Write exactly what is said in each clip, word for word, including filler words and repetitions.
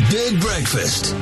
Big Breakfast.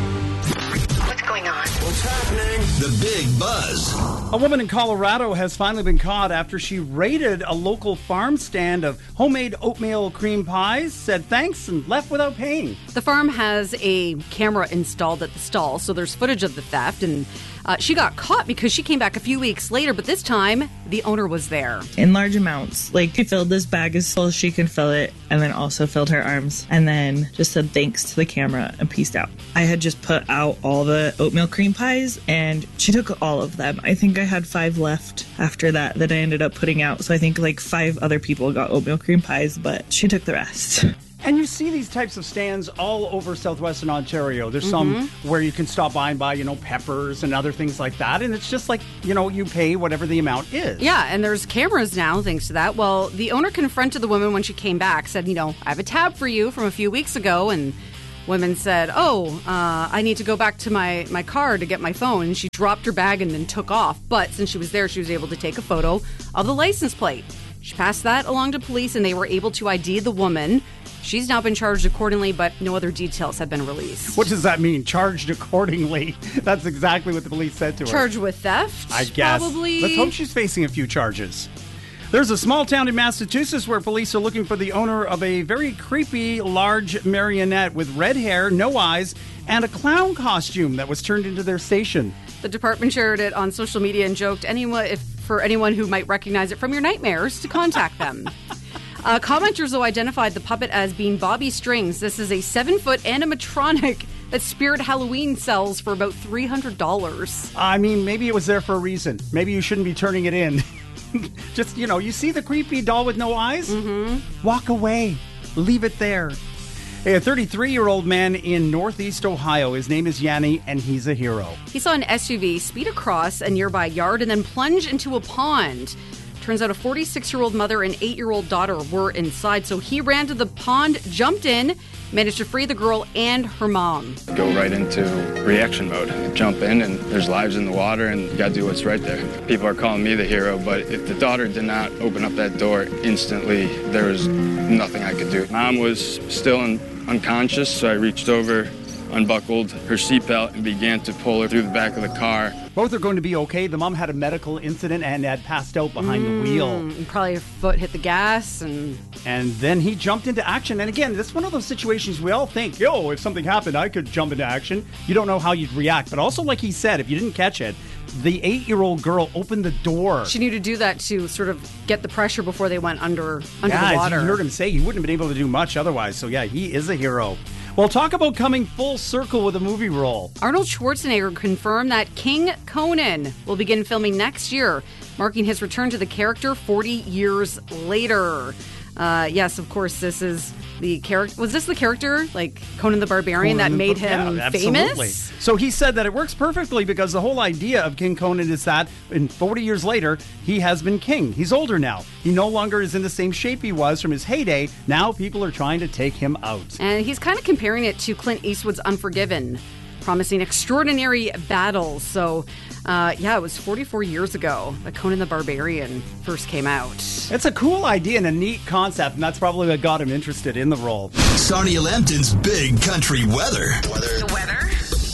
What's going on? What's happening? The Big Buzz. A woman in Colorado has finally been caught after she raided a local farm stand of homemade oatmeal cream pies, said thanks, and left without paying. The farm has a camera installed at the stall, so there's footage of the theft, and uh, she got caught because she came back a few weeks later, but this time the owner was there. In large amounts. Like, she filled this bag as full as she can fill it, and then also filled her arms, and then just said thanks to the camera and peaced out. I had just put out all the oatmeal cream pies, and she took all of them. I think I had five left after that that I ended up putting out, so I think like five other people got oatmeal cream pies, but she took the rest. And you see these types of stands all over southwestern Ontario. There's mm-hmm. some where you can stop by and buy, you know, peppers and other things like that. And it's just like, you know, you pay whatever the amount is. Yeah, and there's cameras now thanks to that. Well, the owner confronted the woman when she came back, said, you know, I have a tab for you from a few weeks ago. And women said, oh, uh, I need to go back to my, my car to get my phone. And she dropped her bag and then took off. But since she was there, she was able to take a photo of the license plate. She passed that along to police, and they were able to I D the woman. She's now been charged accordingly, but no other details have been released. What does that mean, charged accordingly? That's exactly what the police said to her. Charged with theft, I guess. Probably. Let's hope she's facing a few charges. There's a small town in Massachusetts where police are looking for the owner of a very creepy large marionette with red hair, no eyes, and a clown costume that was turned into their station. The department shared it on social media and joked anyone if for anyone who might recognize it from your nightmares to contact them. Uh, commenters, though, identified the puppet as being Bobby Strings. This is a seven-foot animatronic that Spirit Halloween sells for about three hundred dollars. I mean, maybe it was there for a reason. Maybe you shouldn't be turning it in. Just, you know, you see the creepy doll with no eyes? Mm-hmm. Walk away. Leave it there. Hey, a thirty-three-year-old man in Northeast Ohio. His name is Yanni, and he's a hero. He saw an S U V speed across a nearby yard and then plunge into a pond. Turns out a forty-six-year-old mother and eight-year-old daughter were inside, so he ran to the pond, jumped in, managed to free the girl and her mom. Go right into reaction mode. Jump in, and there's lives in the water, and you gotta do what's right there. People are calling me the hero, but if the daughter did not open up that door instantly, there was nothing I could do. Mom was still in, unconscious, so I reached over, unbuckled her seatbelt, and began to pull her through the back of the car. Both are going to be okay. The mom had a medical incident and had passed out behind mm, the wheel. And probably her foot hit the gas. And and then he jumped into action. And again, this is one of those situations we all think, yo, if something happened, I could jump into action. You don't know how you'd react. But also, like he said, if you didn't catch it, the eight-year-old girl opened the door. She knew to do that to sort of get the pressure before they went under, under yeah, the water. As you heard him say, he wouldn't have been able to do much otherwise. So yeah, he is a hero. Well, talk about coming full circle with a movie role. Arnold Schwarzenegger confirmed that King Conan will begin filming next year, marking his return to the character forty years later. Uh, yes, of course, this is the character. Was this the character, like Conan the Barbarian, Conan that made the, him yeah, famous? So he said that it works perfectly because the whole idea of King Conan is that in forty years later, he has been king. He's older now. He no longer is in the same shape he was from his heyday. Now people are trying to take him out. And he's kind of comparing it to Clint Eastwood's Unforgiven, promising extraordinary battles. So, uh, yeah, it was forty-four years ago that Conan the Barbarian first came out. It's a cool idea and a neat concept, and that's probably what got him interested in the role. Sarnia Lambton's Big Country Weather. Weather. The weather.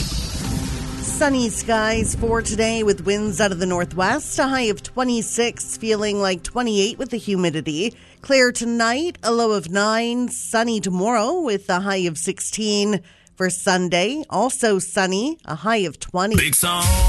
Sunny skies for today with winds out of the northwest. A high of twenty-six, feeling like twenty-eight with the humidity. Clear tonight, a low of nine. Sunny tomorrow with a high of sixteen. For Sunday, also sunny, a high of twenty. Big song.